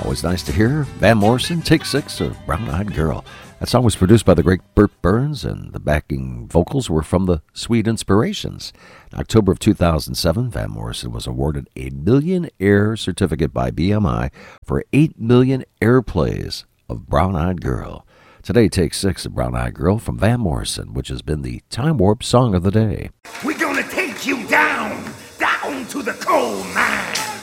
Always nice to hear. Van Morrison, Take 6 of Brown Eyed Girl. That song was produced by the great Burt Burns, and the backing vocals were from the Sweet Inspirations. In October of 2007, Van Morrison was awarded a Millionaire Certificate by BMI for 8 million airplays of Brown Eyed Girl. Today, Take 6 of Brown Eyed Girl from Van Morrison, which has been the Time Warp Song of the Day. We're gonna take you down to the coal mine.